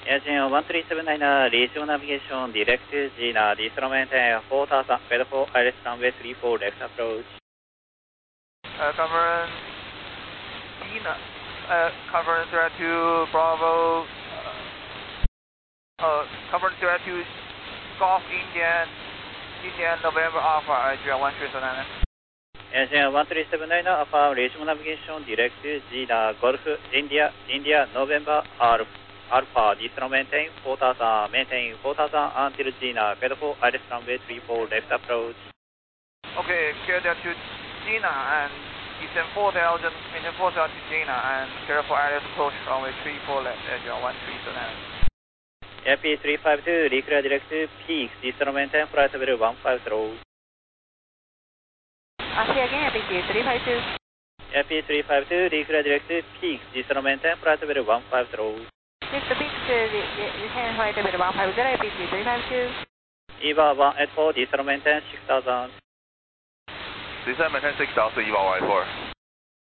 Engine 1379, resume navigation, direct to Gina, descent maintain 4000, pedal for Iris runway 34, left approach. Conference Gina, conference direct to Bravo, conference direct to Golf Indian November Alpha, Adria 1379. Engine 1379, Alpha, resume navigation, direct to Gina, Golf India November Alpha, descent maintain 4000 until Gina, pedal for Iris runway 34, left approach. Okay, clear that to Gina and descend 4000, maintain 4000 to Gina and clear for Iris approach runway 34 left, Adria 1379. AP 352, declare direct to peaks, descent maintain flight level 150. Say again, AP 352. AP 352, declare direct to peaks, descent maintain flight level 150. Mr. Peaks, descend flight level 150, AP 352. EVA 184, descent maintain 6000. Descent maintain 6000, EVA 184.